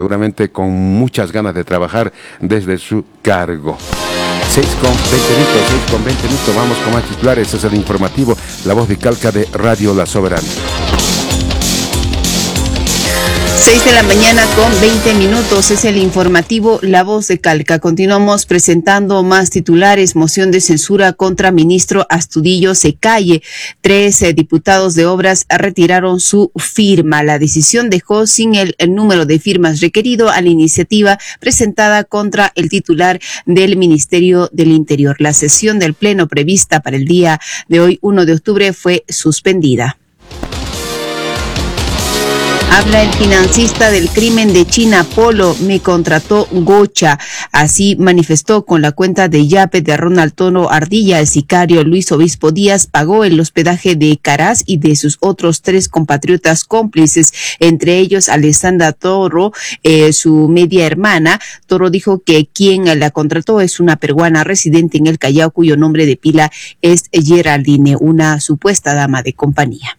seguramente con muchas ganas de trabajar desde su cargo. 6:20, vamos con más titulares. Es el informativo, La Voz de Calca de Radio La Soberana. 6:20 es el informativo La Voz de Calca. Continuamos presentando más titulares. Moción de censura contra ministro Astudillo Secalle. 3 diputados de Obras retiraron su firma. La decisión dejó sin el número de firmas requerido a la iniciativa presentada contra el titular del Ministerio del Interior. La sesión del Pleno prevista para el día de hoy, 1 de octubre, fue suspendida. Habla el financista del crimen de China Polo, me contrató Gocha. Así manifestó con la cuenta de Yape de Ronald Toro Ardilla. El sicario Luis Obispo Díaz pagó el hospedaje de Caraz y de sus otros 3 compatriotas cómplices, entre ellos Alessandra Toro, su media hermana. Toro dijo que quien la contrató es una peruana residente en el Callao, cuyo nombre de pila es Geraldine, una supuesta dama de compañía.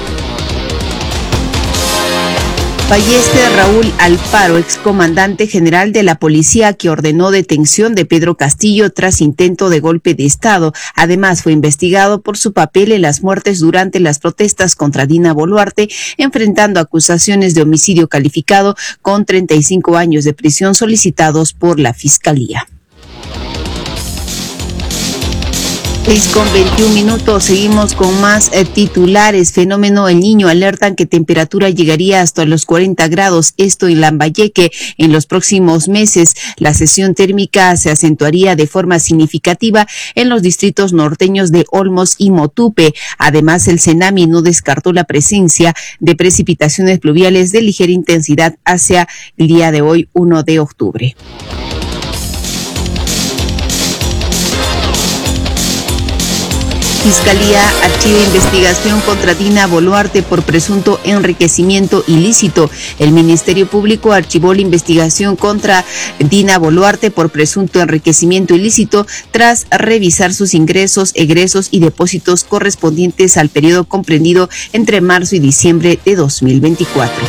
Fallece Raúl Alfaro, excomandante general de la policía que ordenó detención de Pedro Castillo tras intento de golpe de Estado. Además, fue investigado por su papel en las muertes durante las protestas contra Dina Boluarte, enfrentando acusaciones de homicidio calificado con 35 años de prisión solicitados por la Fiscalía. 6:21, seguimos con más titulares. Fenómeno El Niño, alertan que temperatura llegaría hasta los 40 grados, esto en Lambayeque en los próximos meses. La sesión térmica se acentuaría de forma significativa en los distritos norteños de Olmos y Motupe. Además, el CENAMI no descartó la presencia de precipitaciones pluviales de ligera intensidad hacia el día de hoy, 1 de octubre. Fiscalía archiva investigación contra Dina Boluarte por presunto enriquecimiento ilícito. El Ministerio Público archivó la investigación contra Dina Boluarte por presunto enriquecimiento ilícito tras revisar sus ingresos, egresos y depósitos correspondientes al periodo comprendido entre marzo y diciembre de 2024.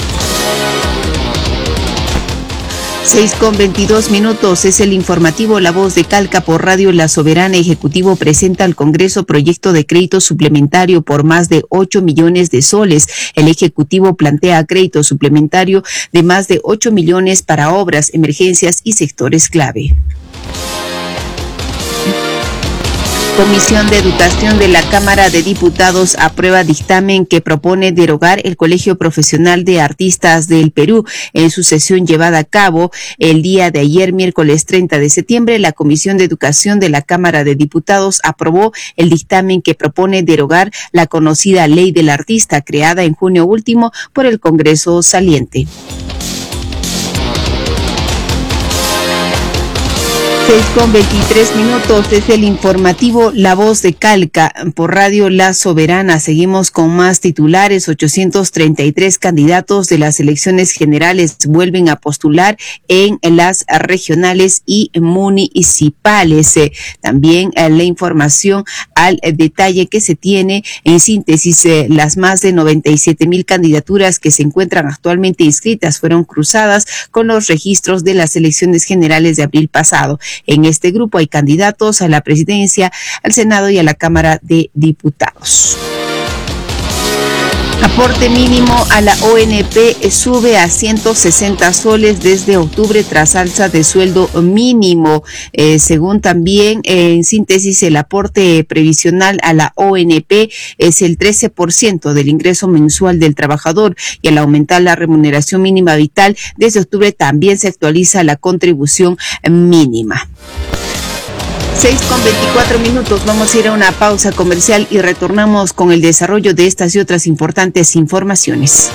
6:22 es el informativo La Voz de Calca por Radio La Soberana. Ejecutivo presenta al Congreso proyecto de crédito suplementario por más de 8 millones de soles. El Ejecutivo plantea crédito suplementario de más de 8 millones para obras, emergencias y sectores clave. Comisión de Educación de la Cámara de Diputados aprueba dictamen que propone derogar el Colegio Profesional de Artistas del Perú. En su sesión llevada a cabo el día de ayer, miércoles 30 de septiembre, la Comisión de Educación de la Cámara de Diputados aprobó el dictamen que propone derogar la conocida Ley del Artista, creada en junio último por el Congreso saliente. 6:23 es el informativo La Voz de Calca por Radio La Soberana. Seguimos con más titulares. 833 candidatos de las elecciones generales vuelven a postular en las regionales y municipales. También la información al detalle que se tiene en síntesis. Las más de 97,000 candidaturas que se encuentran actualmente inscritas fueron cruzadas con los registros de las elecciones generales de abril pasado. En este grupo hay candidatos a la presidencia, al Senado y a la Cámara de Diputados. Aporte mínimo a la ONP sube a 160 soles desde octubre tras alza de sueldo mínimo. Según también, en síntesis, el aporte previsional a la ONP es el 13% del ingreso mensual del trabajador, y al aumentar la remuneración mínima vital, desde octubre también se actualiza la contribución mínima. 6:24, vamos a ir a una pausa comercial y retornamos con el desarrollo de estas y otras importantes informaciones.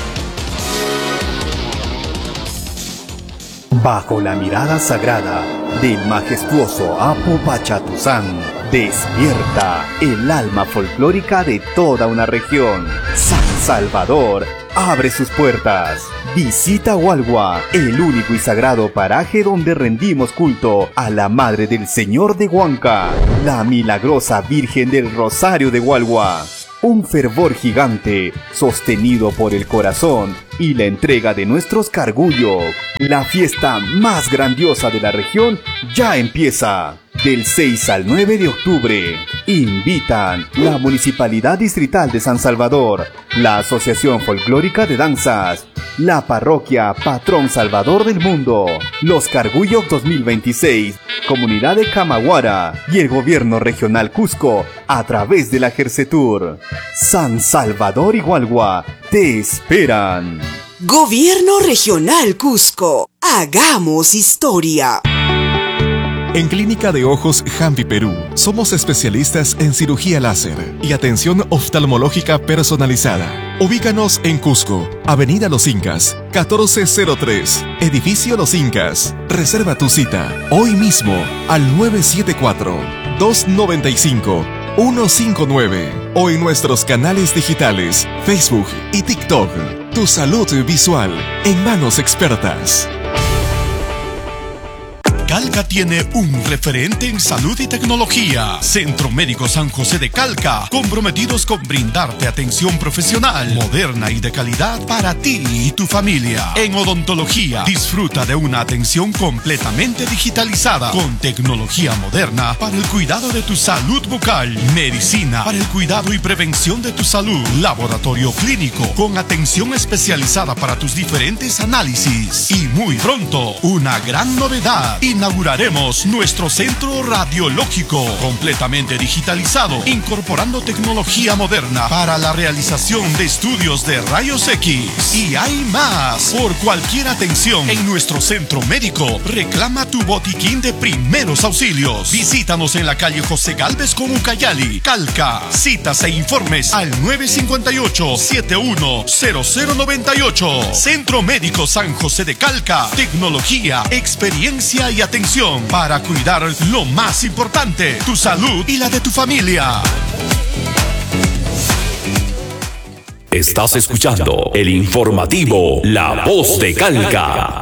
Bajo la mirada sagrada del majestuoso Apo Pachatuzán, despierta el alma folclórica de toda una región. San Salvador abre sus puertas. Visita Hualua, el único y sagrado paraje donde rendimos culto a la Madre del Señor de Huanca, la milagrosa Virgen del Rosario de Hualua. un fervor gigante, sostenido por el corazón y la entrega de nuestros cargullos. La fiesta más grandiosa de la región ya empieza. Del 6 al 9 de octubre, invitan la Municipalidad Distrital de San Salvador, la Asociación Folclórica de Danzas, la Parroquia Patrón Salvador del Mundo, los Cargullos 2026, Comunidad de Camaguara y el Gobierno Regional Cusco a través de la Jercetur. San Salvador y Gualgua te esperan. Gobierno Regional Cusco, hagamos historia. En Clínica de Ojos Jampi Perú, somos especialistas en cirugía láser y atención oftalmológica personalizada. Ubícanos en Cusco, Avenida Los Incas, 1403, Edificio Los Incas. Reserva tu cita hoy mismo al 974-295-159 o en nuestros canales digitales, Facebook y TikTok. Tu salud visual en manos expertas. Calca tiene un referente en salud y tecnología. Centro Médico San José de Calca, comprometidos con brindarte atención profesional, moderna y de calidad para ti y tu familia. En odontología, disfruta de una atención completamente digitalizada, con tecnología moderna para el cuidado de tu salud bucal, medicina para el cuidado y prevención de tu salud, laboratorio clínico con atención especializada para tus diferentes análisis. Y muy pronto, una gran novedad. Inauguraremos nuestro centro radiológico completamente digitalizado, incorporando tecnología moderna para la realización de estudios de rayos X. Y hay más. Por cualquier atención en nuestro centro médico, reclama tu botiquín de primeros auxilios. Visítanos en la calle José Gálvez con Ucayali, Calca. Citas e informes al 958-710098. Centro Médico San José de Calca. Tecnología, experiencia y atención para cuidar lo más importante, tu salud y la de tu familia. Estás escuchando el informativo La Voz de Calca.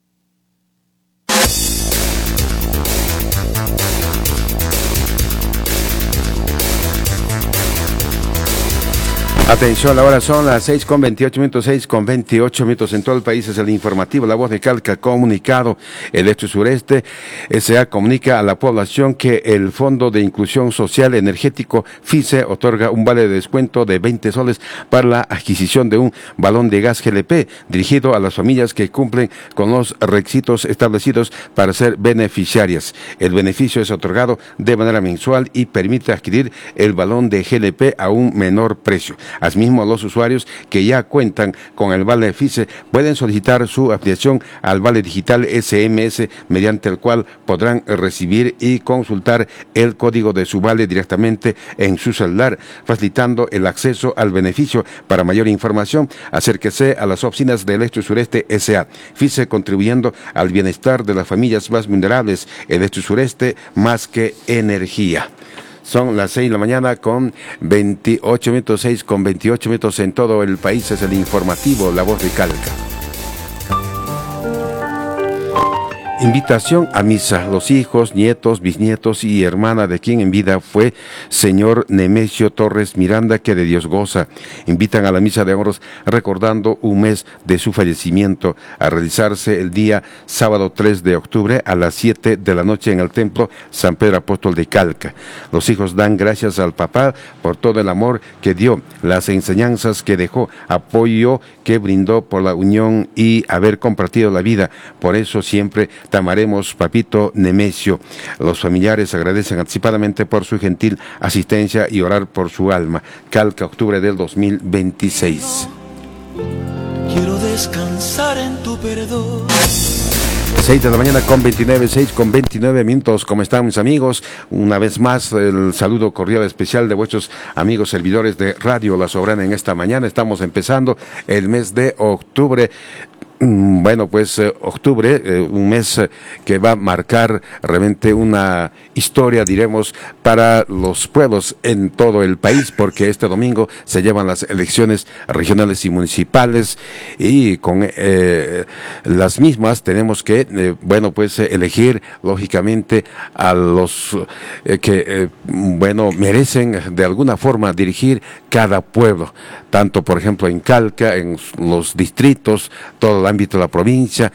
Atención, ahora son las 6:28, 6:28 en todo el país. Es el informativo La Voz de Calca. Comunicado, el Este Sureste S.A. comunica a la población que el Fondo de Inclusión Social Energético FICE otorga un vale de descuento de 20 soles para la adquisición de un balón de gas GLP dirigido a las familias que cumplen con los requisitos establecidos para ser beneficiarias. El beneficio es otorgado de manera mensual y permite adquirir el balón de GLP a un menor precio. Asimismo, los usuarios que ya cuentan con el vale FICE pueden solicitar su afiliación al vale digital SMS, mediante el cual podrán recibir y consultar el código de su vale directamente en su celular, facilitando el acceso al beneficio. Para mayor información, acérquese a las oficinas del Este Sureste S.A. FICE, contribuyendo al bienestar de las familias más vulnerables. El Este Sureste, más que energía. Son las 6 de la mañana con 28 minutos, 6:28 en todo el país. Es el informativo La Voz de Calca. Invitación a misa. Los hijos, nietos, bisnietos y hermana de quien en vida fue señor Nemesio Torres Miranda, que de Dios goza, invitan a la misa de honros recordando un mes de su fallecimiento, a realizarse el día sábado 3 de octubre a las 7 de la noche en el Templo San Pedro Apóstol de Calca. Los hijos dan gracias al papá por todo el amor que dio, las enseñanzas que dejó, apoyo que brindó por la unión y haber compartido la vida. Por eso siempre te amaremos, papito Nemesio. Los familiares agradecen anticipadamente por su gentil asistencia y orar por su alma. Calca, octubre del 2026. Quiero descansar en tu perdón. 6 de la mañana con 29, 6:29 minutos. ¿Cómo están, mis amigos? Una vez más, el saludo cordial especial de vuestros amigos servidores de Radio La Soberana en esta mañana. Estamos empezando el mes de octubre. Bueno, pues octubre, un mes que va a marcar realmente una historia, diremos, para los pueblos en todo el país, porque este domingo se llevan las elecciones regionales y municipales y con las mismas tenemos que, bueno, pues elegir lógicamente a los que, bueno, merecen de alguna forma dirigir cada pueblo, tanto por ejemplo en Calca, en los distritos, todo el ámbito de la provincia,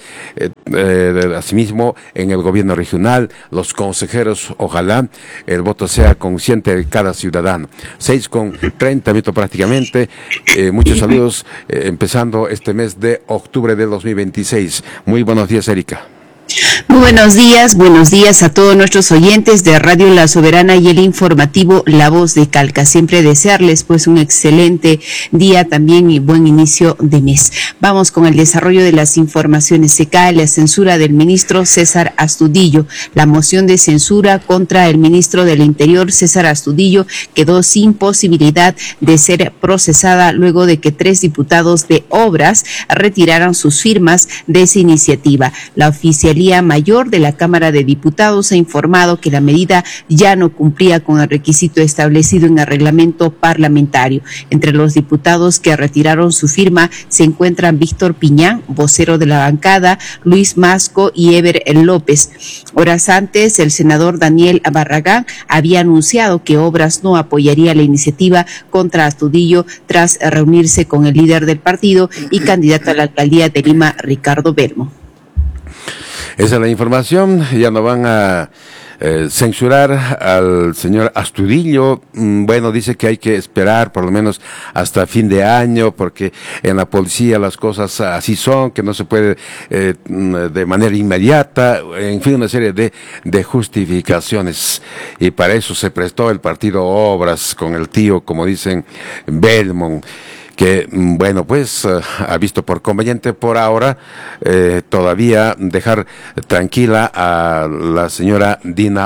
asimismo en el gobierno regional, los consejeros, ojalá el voto sea consciente de cada ciudadano. 6:30 minutos prácticamente, muchos saludos, empezando este mes de octubre del 2026. Muy buenos días, Erika. Muy buenos días a todos nuestros oyentes de Radio La Soberana y el informativo La Voz de Calca. Siempre desearles pues un excelente día también y buen inicio de mes. Vamos con el desarrollo de las informaciones. Se cae la censura del ministro César Astudillo. La moción de censura contra el ministro del Interior, César Astudillo, quedó sin posibilidad de ser procesada luego de que 3 diputados de Obras retiraran sus firmas de esa iniciativa. La Oficialía Mayor de la Cámara de Diputados ha informado que la medida ya no cumplía con el requisito establecido en el reglamento parlamentario. Entre los diputados que retiraron su firma se encuentran Víctor Piñán, vocero de la bancada, Luis Masco y Eber López. Horas antes, el senador Daniel Barragán había anunciado que Obras no apoyaría la iniciativa contra Astudillo tras reunirse con el líder del partido y candidato a la alcaldía de Lima, Ricardo Belmo. Esa es la información, ya no van a censurar al señor Astudillo. Bueno, dice que hay que esperar por lo menos hasta fin de año, porque en la policía las cosas así son, que no se puede de manera inmediata, en fin, una serie de justificaciones. Y para eso se prestó el partido Obras con el tío, como dicen, Belmont, que, bueno, pues ha visto por conveniente por ahora todavía dejar tranquila a la señora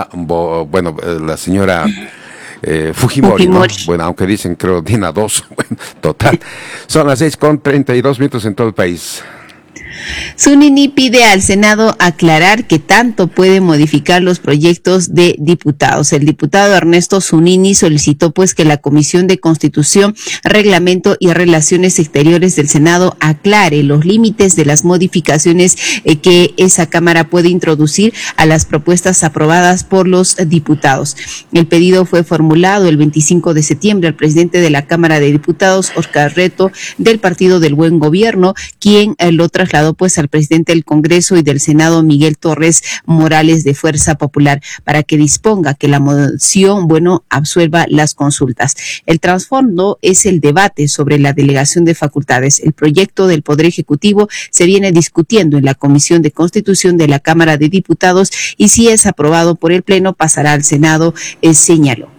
la señora Fujimori, ¿no? Bueno, aunque dicen, creo, Dina 2, bueno, total. Son las 6:32 minutos en todo el país. Zunini pide al Senado aclarar que tanto puede modificar los proyectos de diputados. El diputado Ernesto Zunini solicitó pues que la Comisión de Constitución, Reglamento y Relaciones Exteriores del Senado aclare los límites de las modificaciones que esa Cámara puede introducir a las propuestas aprobadas por los diputados. El pedido fue formulado el 25 de septiembre al presidente de la Cámara de Diputados, Oscar Reto, del Partido del Buen Gobierno, quien lo trasladó pues al presidente del Congreso y del Senado, Miguel Torres Morales, de Fuerza Popular, para que disponga que la moción, absuelva las consultas. El trasfondo es el debate sobre la delegación de facultades. El proyecto del Poder Ejecutivo se viene discutiendo en la Comisión de Constitución de la Cámara de Diputados y si es aprobado por el Pleno pasará al Senado, señaló.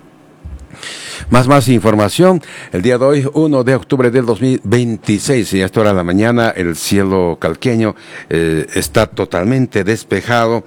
Más información. El día de hoy, 1 de octubre del 2026, y a esta hora de la mañana, el cielo calqueño está totalmente despejado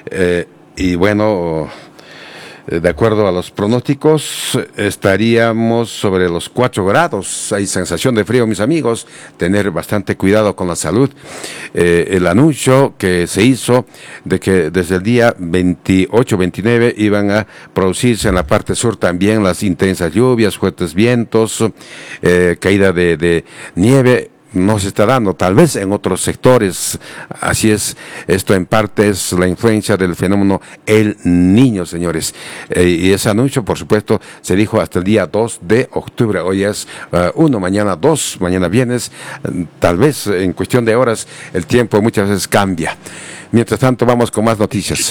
y bueno, de acuerdo a los pronósticos, estaríamos sobre los 4 grados. Hay sensación de frío, mis amigos. Tener bastante cuidado con la salud. El anuncio que se hizo de que desde el día 28-29 iban a producirse en la parte sur también las intensas lluvias, fuertes vientos, caída de nieve. No se está dando, tal vez en otros sectores. Así es, esto en parte es la influencia del fenómeno El Niño, señores. Y ese anuncio, por supuesto, se dijo hasta el día 2 de octubre. Hoy es 1, mañana 2, mañana viernes. Tal vez en cuestión de horas el tiempo muchas veces cambia. Mientras tanto, vamos con más noticias.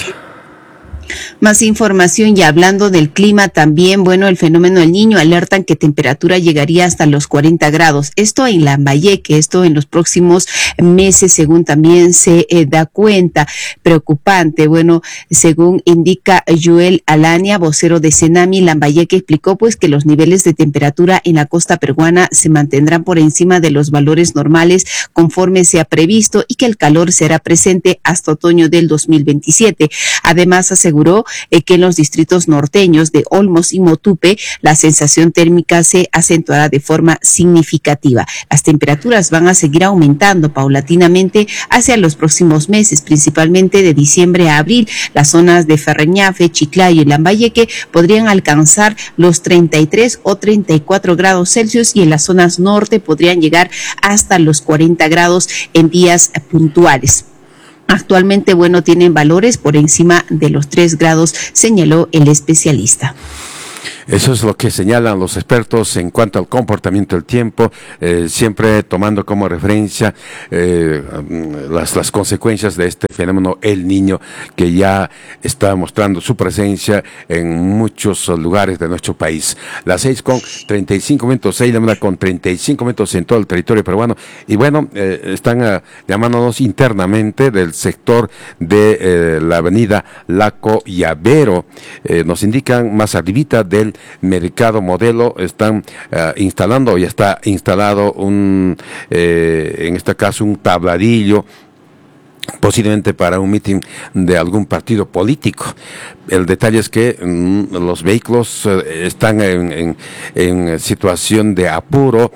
Más información y hablando del clima también, el fenómeno El Niño alertan que temperatura llegaría hasta los 40 grados. Esto en Lambayeque, esto en los próximos meses, según también se da cuenta. Preocupante, según indica Joel Alania, vocero de Senami, Lambayeque explicó pues que los niveles de temperatura en la costa peruana se mantendrán por encima de los valores normales conforme se ha previsto y que el calor será presente hasta otoño del 2027. Además, aseguró señaló que en los distritos norteños de Olmos y Motupe la sensación térmica se acentuará de forma significativa. Las temperaturas van a seguir aumentando paulatinamente hacia los próximos meses, principalmente de diciembre a abril. Las zonas de Ferreñafe, Chiclayo y Lambayeque podrían alcanzar los 33 o 34 grados Celsius y en las zonas norte podrían llegar hasta los 40 grados en días puntuales. Actualmente, tienen valores por encima de los 3 grados, señaló el especialista. Eso es lo que señalan los expertos en cuanto al comportamiento del tiempo, siempre tomando como referencia las consecuencias de este fenómeno El Niño, que ya está mostrando su presencia en muchos lugares de nuestro país. Las 6:35, 6 de la mañana con 35 minutos en todo el territorio peruano. Y están llamándonos internamente del sector de la avenida Laco y Avero. Nos indican más arribita del Mercado Modelo, están instalando, ya está instalado en este caso un tabladillo, posiblemente para un mitin de algún partido político. El detalle es que los vehículos están en situación de apuro,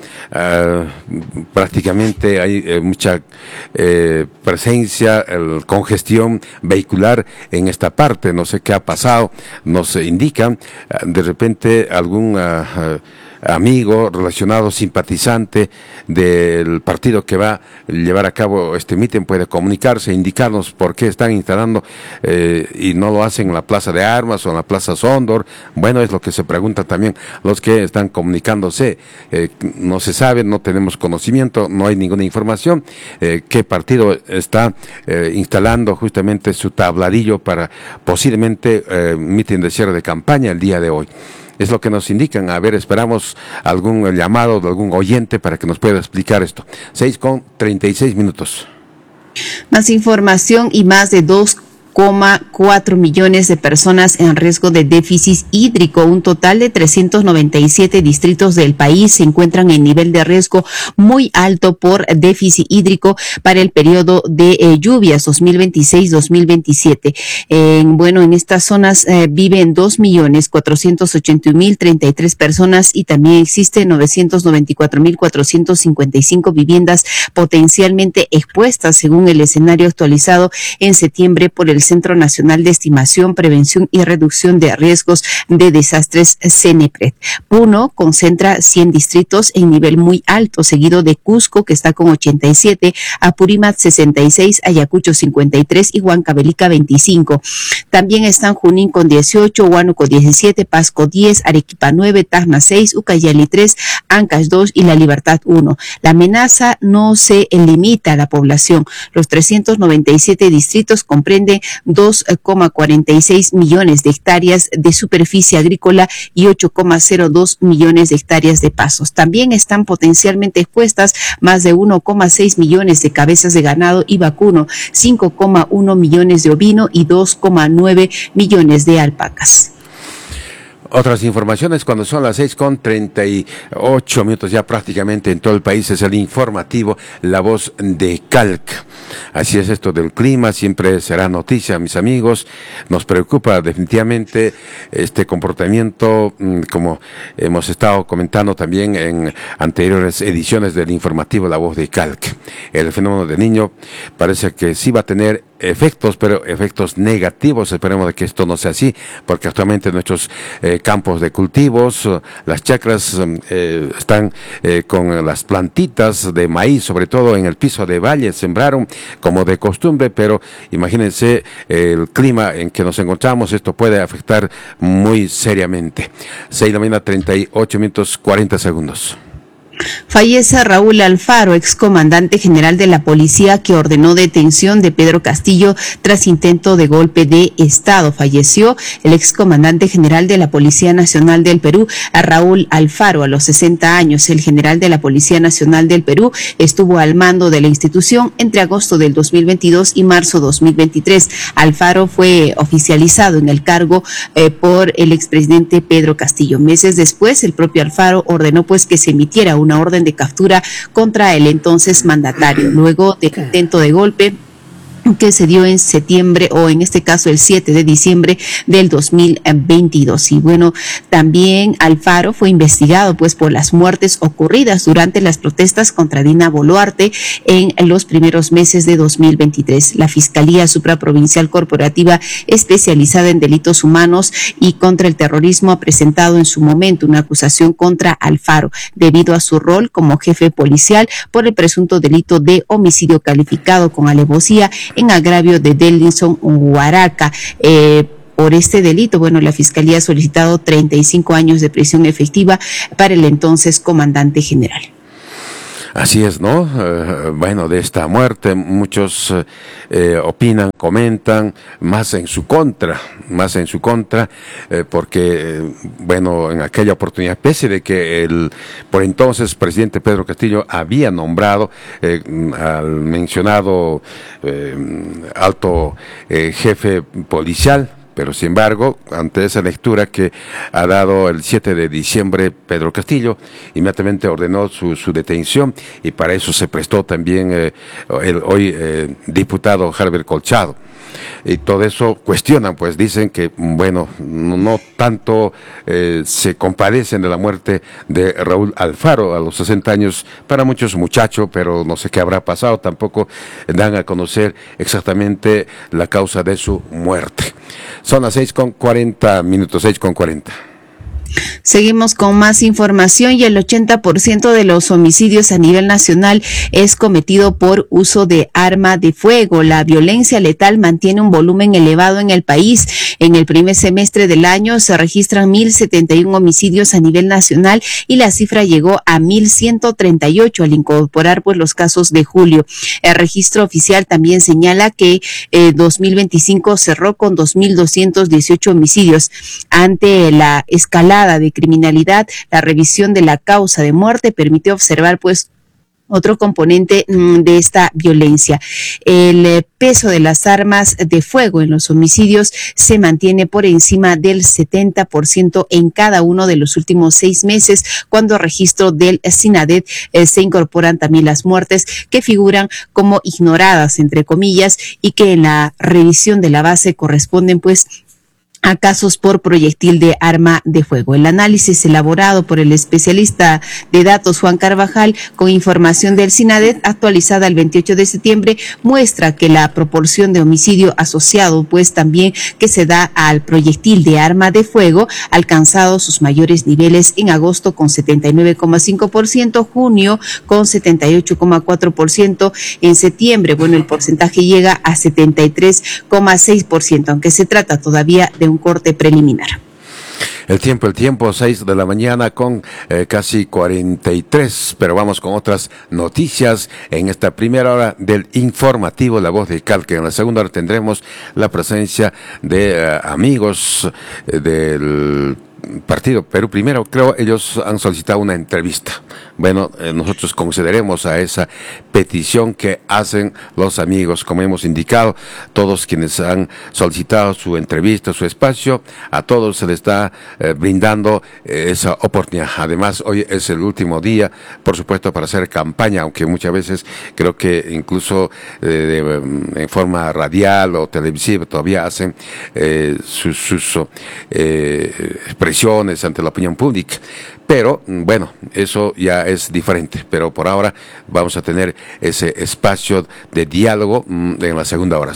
prácticamente hay mucha presencia, congestión vehicular en esta parte. No sé qué ha pasado, nos indican de repente algún amigo relacionado, simpatizante del partido que va a llevar a cabo este mitin puede comunicarse, indicarnos por qué están instalando y no lo hacen en la Plaza de Armas o en la Plaza Sondor. Es lo que se preguntan también los que están comunicándose. No se sabe, no tenemos conocimiento, no hay ninguna información qué partido está instalando justamente su tabladillo para posiblemente mitin de cierre de campaña el día de hoy. Es lo que nos indican. A ver, esperamos algún llamado de algún oyente para que nos pueda explicar esto. 6:36. Más información y más de 2,4 millones de personas en riesgo de déficit hídrico. Un total de 397 distritos del país se encuentran en nivel de riesgo muy alto por déficit hídrico para el periodo de lluvias 2026-2027. En estas zonas viven 2.481.033 personas y también existen 994.455 viviendas potencialmente expuestas según el escenario actualizado en septiembre por el Centro Nacional de Estimación, Prevención y Reducción de Riesgos de Desastres, CENEPRED. Puno concentra 100 distritos en nivel muy alto, seguido de Cusco, que está con 87, Apurímac 66, Ayacucho 53 y Huancavelica 25. También están Junín con 18, Huánuco 17, Pasco 10, Arequipa 9, Tacna 6, Ucayali 3, Ancash 2 y La Libertad 1. La amenaza no se limita a la población. Los 397 distritos comprenden 2,46 millones de hectáreas de superficie agrícola y 8,02 millones de hectáreas de pastos. También están potencialmente expuestas más de 1,6 millones de cabezas de ganado y vacuno, 5,1 millones de ovino y 2,9 millones de alpacas. Otras informaciones cuando son las 6:38, ya prácticamente en todo el país es el informativo La Voz de Calca. Así es esto del clima, siempre será noticia, mis amigos. Nos preocupa definitivamente este comportamiento, como hemos estado comentando también en anteriores ediciones del informativo La Voz de Calca. El fenómeno del Niño parece que sí va a tener efectos, pero efectos negativos. Esperemos de que esto no sea así, porque actualmente nuestros campos de cultivos, las chacras están con las plantitas de maíz, sobre todo en el piso de valle, sembraron como de costumbre, pero imagínense el clima en que nos encontramos, esto puede afectar muy seriamente. 6:38, 40. Fallece Raúl Alfaro, excomandante general de la policía que ordenó detención de Pedro Castillo tras intento de golpe de Estado. Falleció el excomandante general de la Policía Nacional del Perú, Raúl Alfaro, a los 60 años. El general de la Policía Nacional del Perú estuvo al mando de la institución entre agosto del 2022 y marzo 2023. Alfaro fue oficializado en el cargo por el expresidente Pedro Castillo. Meses después, el propio Alfaro ordenó que se emitiera una orden de captura contra el entonces mandatario. Luego del intento de golpe, que se dio en septiembre, o en este caso el 7 de diciembre del 2022. Y bueno, también Alfaro fue investigado pues por las muertes ocurridas durante las protestas contra Dina Boluarte en los primeros meses de 2023. La Fiscalía Supraprovincial Corporativa especializada en delitos humanos y contra el terrorismo ha presentado en su momento una acusación contra Alfaro debido a su rol como jefe policial por el presunto delito de homicidio calificado con alevosía en agravio de Delinson Huaraca. Por este delito, bueno, la Fiscalía ha solicitado 35 años de prisión efectiva para el entonces comandante general. Así es, ¿no? Bueno, de esta muerte muchos opinan, comentan, más en su contra, porque, bueno, en aquella oportunidad, pese de que el por entonces presidente Pedro Castillo había nombrado al mencionado alto jefe policial, pero sin embargo, ante esa lectura que ha dado el 7 de diciembre Pedro Castillo, inmediatamente ordenó su detención, y para eso se prestó también el hoy diputado Herbert Colchado. Y todo eso cuestionan, pues dicen que, bueno, no tanto se compadecen de la muerte de Raúl Alfaro a los 60 años, para muchos muchacho, pero no sé qué habrá pasado, tampoco dan a conocer exactamente la causa de su muerte. Son las 6:40, 6:40. Seguimos con más información, y el 80% de los homicidios a nivel nacional es cometido por uso de arma de fuego. La violencia letal mantiene un volumen elevado en el país. En el primer semestre del año se registran 1,071 homicidios a nivel nacional, y la cifra llegó a 1,138 al incorporar pues los casos de julio. El registro oficial también señala que 2025 cerró con 2,218 homicidios. Ante la escalada de criminalidad, la revisión de la causa de muerte permitió observar pues otro componente de esta violencia. El peso de las armas de fuego en los homicidios se mantiene por encima del 70% en cada uno de los últimos 6 meses, cuando registro del SINADET se incorporan también las muertes que figuran como ignoradas, entre comillas, y que en la revisión de la base corresponden pues a casos por proyectil de arma de fuego. El análisis elaborado por el especialista de datos Juan Carvajal, con información del SINADET actualizada el 28 de septiembre, muestra que la proporción de homicidio asociado pues también que se da al proyectil de arma de fuego ha alcanzado sus mayores niveles en agosto con 79,5%, junio con 78,4%, en septiembre, bueno, el porcentaje llega a 73,6%, aunque se trata todavía de un corte preliminar. El tiempo, 6 de la mañana con casi 43, pero vamos con otras noticias en esta primera hora del informativo La Voz de Calca. En la segunda hora tendremos la presencia de amigos del Partido Perú Primero. Creo ellos han solicitado una entrevista. Bueno, nosotros concederemos a esa petición que hacen los amigos, como hemos indicado, todos quienes han solicitado su entrevista, su espacio, a todos se les está brindando esa oportunidad. Además, hoy es el último día, por supuesto, para hacer campaña, aunque muchas veces creo que incluso en forma radial o televisiva todavía hacen sus expresiones ante la opinión pública. Pero, bueno, eso ya es diferente. Pero por ahora vamos a tener ese espacio de diálogo en la segunda hora.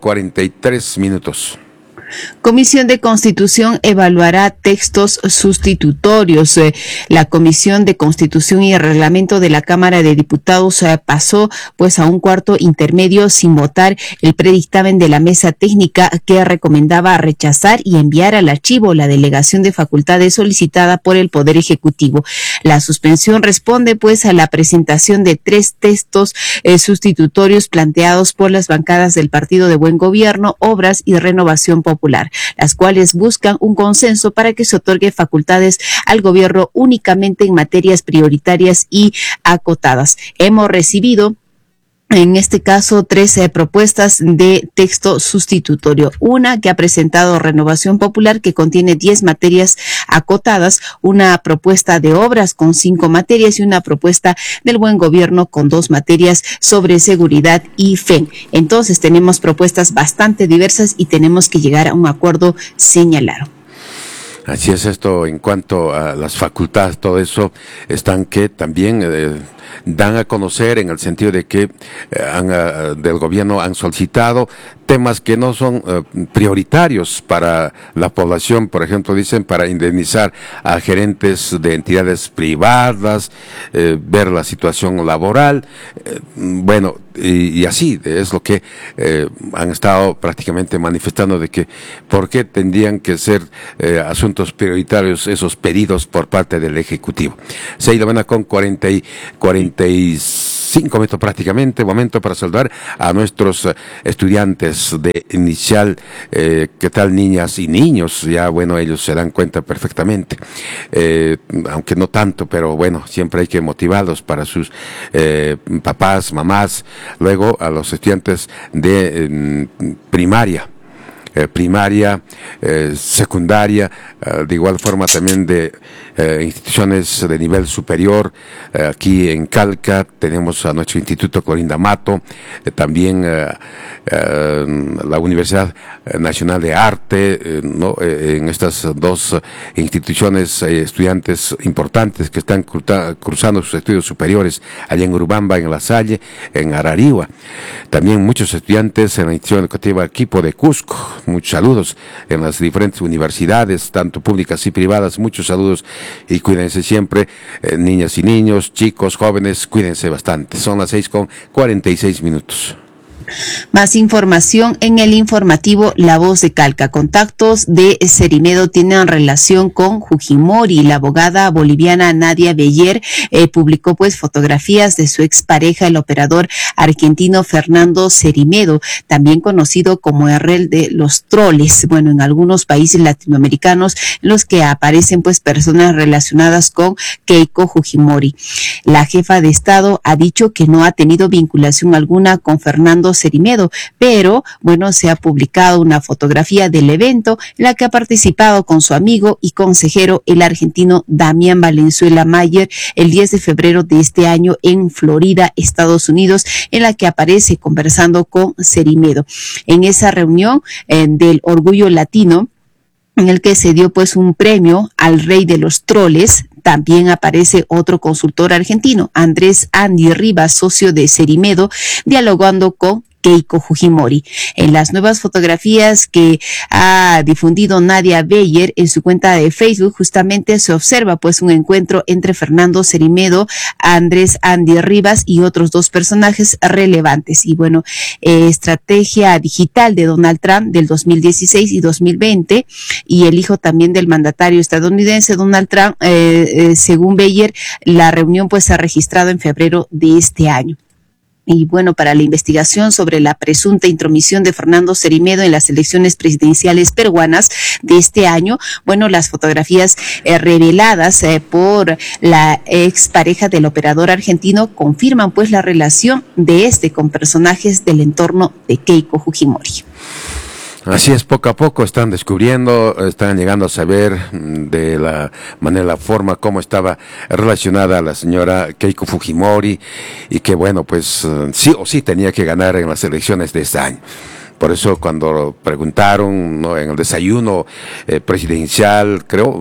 6:43. Comisión de Constitución evaluará textos sustitutorios. La Comisión de Constitución y Reglamento de la Cámara de Diputados pasó pues a un cuarto intermedio sin votar el predictamen de la mesa técnica que recomendaba rechazar y enviar al archivo la delegación de facultades solicitada por el Poder Ejecutivo. La suspensión responde pues a la presentación de 3 textos sustitutorios planteados por las bancadas del Partido de Buen Gobierno, Obras y Renovación Popular, las cuales buscan un consenso para que se otorgue facultades al gobierno únicamente en materias prioritarias y acotadas. Hemos recibido En este caso, 13 propuestas de texto sustitutorio. Una que ha presentado Renovación Popular, que contiene 10 materias acotadas, una propuesta de obras con 5 materias y una propuesta del buen gobierno con 2 materias sobre seguridad y fe. Entonces, tenemos propuestas bastante diversas y tenemos que llegar a un acuerdo, señalaron. Así es esto en cuanto a las facultades, todo eso están que también dan a conocer en el sentido de que del gobierno han solicitado temas que no son prioritarios para la población, por ejemplo, dicen para indemnizar a gerentes de entidades privadas, ver la situación laboral, bueno, y así es lo que han estado prácticamente manifestando de que por qué tendrían que ser asuntos prioritarios esos pedidos por parte del Ejecutivo. 6:00 con 45 minutos prácticamente, momento para saludar a nuestros estudiantes de inicial. ¿Qué tal, niñas y niños? Ya, bueno, ellos se dan cuenta perfectamente, aunque no tanto, pero bueno, siempre hay que motivarlos para sus papás, mamás. Luego a los estudiantes de primaria, secundaria, de igual forma también de instituciones de nivel superior. Aquí en Calca tenemos a nuestro Instituto Clorinda Mato, también la Universidad Nacional de Arte, ¿no? En estas dos instituciones hay estudiantes importantes que están cruzando sus estudios superiores allá en Urubamba, en La Salle, en Arariwa. También muchos estudiantes en la institución educativa Quipo de Cusco. Muchos saludos en las diferentes universidades, tanto públicas y privadas. Muchos saludos y cuídense siempre, niñas y niños, chicos, jóvenes, cuídense bastante. Son las 6:46. Más información en el informativo La Voz de Calca. Contactos de Cerimedo tienen relación con Fujimori. La abogada boliviana Nadia Beller publicó pues fotografías de su expareja, el operador argentino Fernando Cerimedo, también conocido como el de los troles. Bueno, en algunos países latinoamericanos en los que aparecen pues personas relacionadas con Keiko Fujimori. La jefa de Estado ha dicho que no ha tenido vinculación alguna con Fernando Cerimedo, pero bueno, se ha publicado una fotografía del evento en la que ha participado con su amigo y consejero, el argentino Damián Valenzuela Mayer, el 10 de febrero de este año en Florida, Estados Unidos, en la que aparece conversando con Cerimedo. En esa reunión del Orgullo Latino, en el que se dio pues un premio al rey de los troles, también aparece otro consultor argentino, Andrés Andy Rivas, socio de Cerimedo, dialogando con Keiko Fujimori. En las nuevas fotografías que ha difundido Nadia Beller en su cuenta de Facebook, justamente se observa pues un encuentro entre Fernando Cerimedo, Andrés Andy Rivas y otros 2 personajes relevantes. Y bueno, estrategia digital de Donald Trump del 2016 y 2020, y el hijo también del mandatario estadounidense Donald Trump, según Beller, la reunión pues se ha registrado en febrero de este año. Y bueno, para la investigación sobre la presunta intromisión de Fernando Cerimedo en las elecciones presidenciales peruanas de este año, bueno, las fotografías reveladas por la expareja del operador argentino confirman pues la relación de con personajes del entorno de Keiko Fujimori. Así es, poco a poco están descubriendo, están llegando a saber de la manera, la forma como estaba relacionada la señora Keiko Fujimori, y que bueno, pues sí o sí tenía que ganar en las elecciones de este año. Por eso cuando preguntaron, ¿no?, en el desayuno presidencial, creo,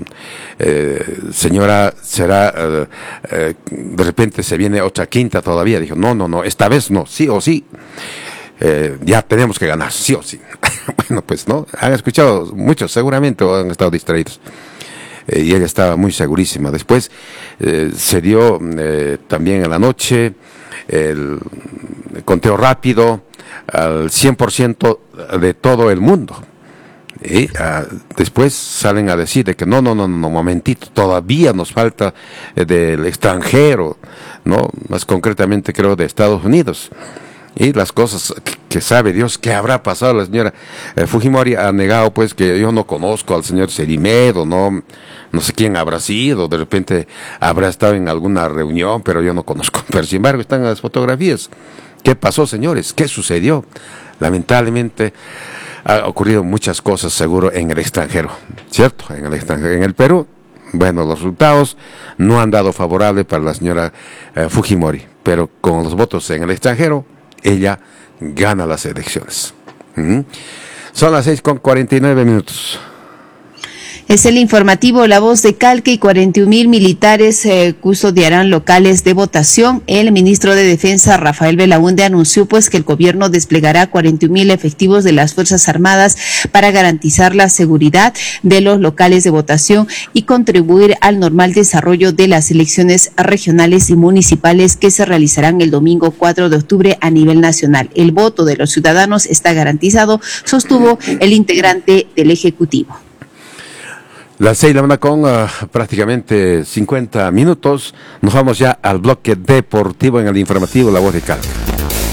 señora, será, de repente se viene otra quinta todavía, dijo, no, esta vez no, sí o sí. Ya tenemos que ganar, sí o sí. Bueno, pues no, han escuchado muchos seguramente o han estado distraídos. Y ella estaba muy segurísima. Después se dio también en la noche el conteo rápido al 100% de todo el mundo. Y después salen a decir de que no, momentito, todavía nos falta del extranjero, ¿no? Más concretamente creo de Estados Unidos. Y las cosas que sabe Dios que habrá pasado. La señora Fujimori ha negado pues que yo no conozco al señor Cerimedo, no sé quién habrá sido, de repente habrá estado en alguna reunión, pero yo no conozco. Pero sin embargo están las fotografías ¿Qué pasó, señores? ¿Qué sucedió? Lamentablemente ha ocurrido muchas cosas, seguro, en el extranjero, ¿cierto? En el extranjero. En el Perú, bueno, los resultados no han dado favorable para la señora Fujimori, pero con los votos en el extranjero, ella gana las elecciones. Son las 6:49. Es el informativo La Voz de Calca y 41,000 militares custodiarán locales de votación. El ministro de Defensa, Rafael Belaúnde, anunció pues que el gobierno desplegará 41,000 efectivos de las Fuerzas Armadas para garantizar la seguridad de los locales de votación y contribuir al normal desarrollo de las elecciones regionales y municipales que se realizarán el domingo 4 de octubre a nivel nacional. El voto de los ciudadanos está garantizado, sostuvo el integrante del Ejecutivo. Las 6:00 con prácticamente 50 minutos. Nos vamos ya al bloque deportivo en el informativo La Voz de Calca.